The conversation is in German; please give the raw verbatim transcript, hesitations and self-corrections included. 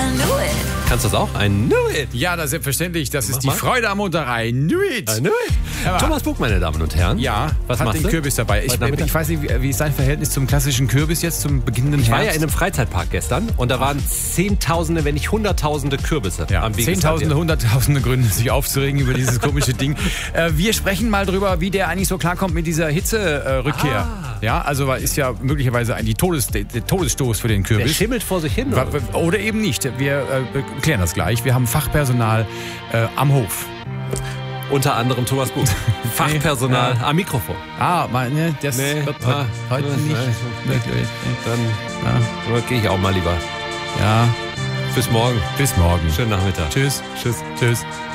Kannst du das auch? I knew it. Ja, das ist selbstverständlich. Das ist die mal. Freude am Montag. I knew it. I knew it. Ja. Thomas Buck, meine Damen und Herren. Ja, was hat machst den du? Kürbis dabei. Ich, Heute Nachmittag? ich weiß nicht, wie, wie ist dein Verhältnis zum klassischen Kürbis jetzt, zum beginnenden Ich war Herbst? ja in einem Freizeitpark gestern und da waren Zehntausende, wenn nicht Hunderttausende Kürbisse Ja, am Weg. Zehntausende, Hunderttausende Gründe, sich aufzuregen über dieses komische Ding. Äh, wir sprechen mal drüber, wie der eigentlich so klarkommt mit dieser Hitze-Rückkehr. Ah. Ja, also weil ist ja möglicherweise ein die Todes, der, der Todesstoß für den Der Kürbis. schimmelt vor sich hin. Wa- Oder? wa- Oder eben nicht. Wir äh, klären das gleich. Wir haben Fachpersonal äh, am Hof. Unter anderem Thomas Buck. Fachpersonal am Mikrofon. Ah, mal, ne, das Nee, wird ah, heute ah, nicht. ah, möglich. Dann Ja, gehe ich auch mal lieber. ja, Bis morgen. bis morgen. Schönen Nachmittag. Tschüss. Tschüss. Tschüss.